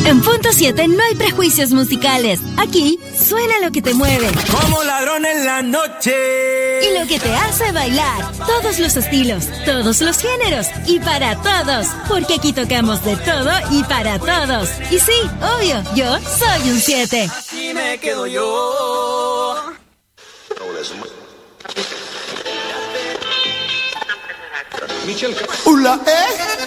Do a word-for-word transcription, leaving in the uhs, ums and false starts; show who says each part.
Speaker 1: En Punto siete no hay prejuicios musicales. Aquí suena lo que te mueve.
Speaker 2: Como ladrón en la noche.
Speaker 1: Y lo que te hace bailar. Todos los estilos, todos los géneros y para todos. Porque aquí tocamos de todo y para todos. Y sí, obvio, yo soy un siete.
Speaker 2: Así me quedo yo.
Speaker 3: Hola, ¿eh?